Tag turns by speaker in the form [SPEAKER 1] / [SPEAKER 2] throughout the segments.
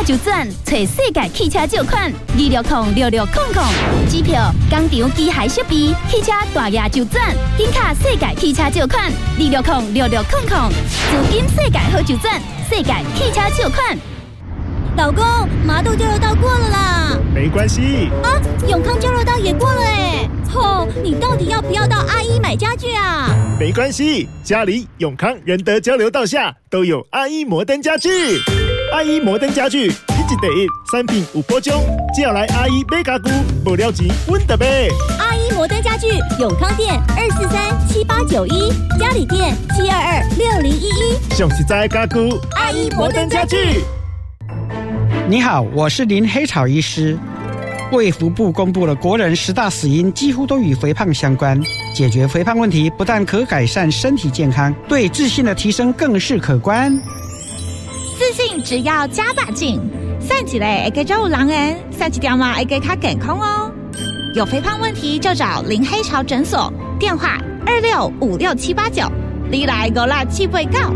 [SPEAKER 1] 就转找世界汽车借款26066000，机票、工厂机械设备、汽车大额就转，紧卡世界汽车借款26066000，资金世界好就转，世界汽车借款。
[SPEAKER 2] 老公，麻豆交流道过了啦。
[SPEAKER 3] 没关系
[SPEAKER 2] 啊，永康交流道也过了哎。你到底要不要到阿一买家具啊？
[SPEAKER 3] 没关系，家里永康仁德交流道下都有阿一摩登家具。阿一摩登家具，一季第一，产品有保障，只要来阿一买家具，无了钱稳得买。
[SPEAKER 2] 阿一摩登家具，永康店2437891，嘉里店7226011，
[SPEAKER 3] 上实在的家具，
[SPEAKER 2] 阿一摩登家具。
[SPEAKER 4] 你好，我是林黑草医师。卫福部公布了国人10大死因，几乎都与肥胖相关。解决肥胖问题，不但可改善身体健康，对自信的提升更是可观。
[SPEAKER 5] 自信只要加把劲，散起来会更有人缘，散起条嘛会更加健康哦。有肥胖问题就找林黑潮诊所，电话265679，你来56789。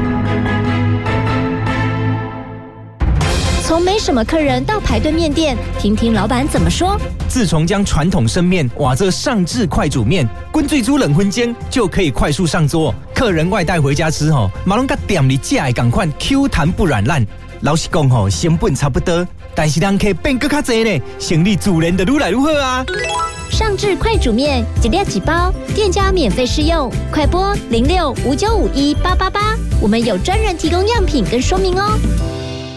[SPEAKER 2] 从没什么客人到排队面店，听听老板怎么说。
[SPEAKER 6] 自从将传统生面瓦这上至快煮面，滚最煮冷荤煎就可以快速上桌。客人外带回家吃马龙甲店里架的同款 Q 弹不软烂。老实讲成本差不多，但是人可以变更加多呢，生意自然就愈来愈好啊。
[SPEAKER 2] 上至快煮面，1粒几包，店家免费试用，快拨0659518888，我们有专人提供样品跟说明哦。